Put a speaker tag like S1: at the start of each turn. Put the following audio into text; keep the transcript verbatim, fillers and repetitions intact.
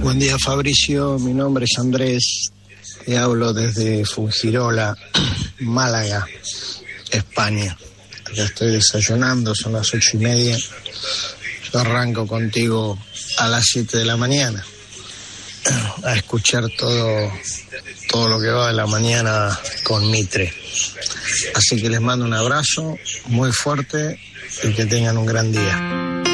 S1: Buen día, Fabricio, mi nombre es Andrés, te hablo desde Fuengirola, Málaga, España. Ya estoy desayunando, son las ocho y media, yo arranco contigo a las siete de la mañana, a escuchar todo, todo lo que va de la mañana con Mitre. Así que les mando un abrazo muy fuerte y que tengan un gran día.